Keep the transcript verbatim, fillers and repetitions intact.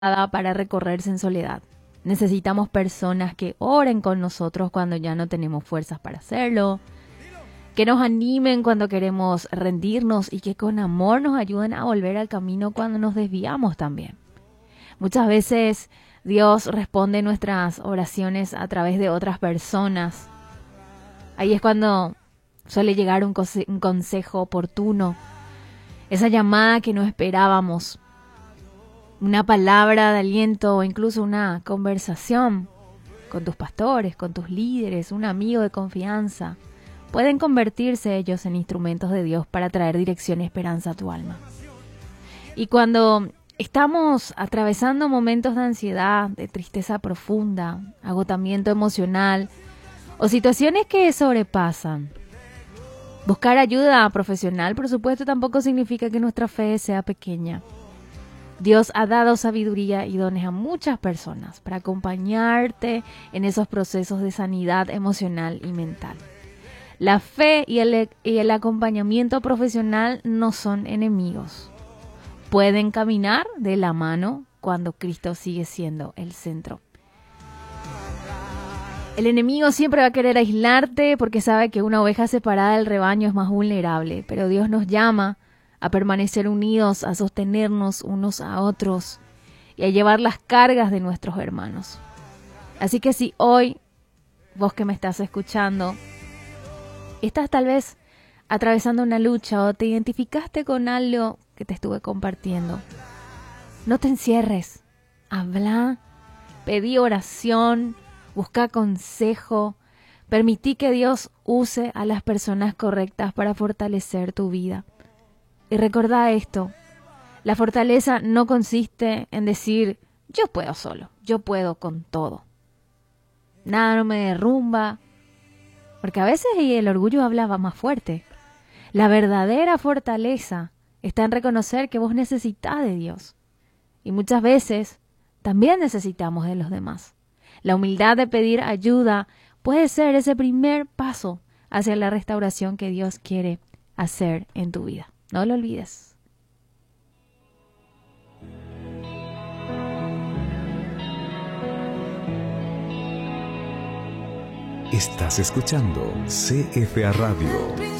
para recorrerse en soledad. Necesitamos personas que oren con nosotros cuando ya no tenemos fuerzas para hacerlo, que nos animen cuando queremos rendirnos y que con amor nos ayuden a volver al camino cuando nos desviamos también. Muchas veces Dios responde nuestras oraciones a través de otras personas. Ahí es cuando suele llegar un, conse- un consejo oportuno, esa llamada que no esperábamos, una palabra de aliento o incluso una conversación con tus pastores, con tus líderes, un amigo de confianza. Pueden convertirse ellos en instrumentos de Dios para traer dirección y esperanza a tu alma. Y cuando estamos atravesando momentos de ansiedad, de tristeza profunda, agotamiento emocional o situaciones que sobrepasan, buscar ayuda profesional, por supuesto, tampoco significa que nuestra fe sea pequeña. Dios ha dado sabiduría y dones a muchas personas para acompañarte en esos procesos de sanidad emocional y mental. La fe y el, y el acompañamiento profesional no son enemigos. Pueden caminar de la mano cuando Cristo sigue siendo el centro. El enemigo siempre va a querer aislarte porque sabe que una oveja separada del rebaño es más vulnerable, pero Dios nos llama a permanecer unidos, a sostenernos unos a otros y a llevar las cargas de nuestros hermanos. Así que si hoy, vos que me estás escuchando, estás tal vez atravesando una lucha o te identificaste con algo que te estuve compartiendo, no te encierres, habla, pedí oración, busca consejo, permití que Dios use a las personas correctas para fortalecer tu vida. Y recordá esto, la fortaleza no consiste en decir, yo puedo solo, yo puedo con todo. Nada no me derrumba, porque a veces el orgullo hablaba más fuerte. La verdadera fortaleza está en reconocer que vos necesitás de Dios. Y muchas veces también necesitamos de los demás. La humildad de pedir ayuda puede ser ese primer paso hacia la restauración que Dios quiere hacer en tu vida. No lo olvides. Estás escuchando C F A Radio.